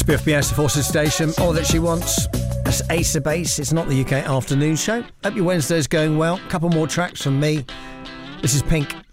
BFBS, the Forces Station, All That She Wants. That's Ace of Base. It's not the UK afternoon show. Hope your Wednesday's going well. Couple more tracks from me. This is Pink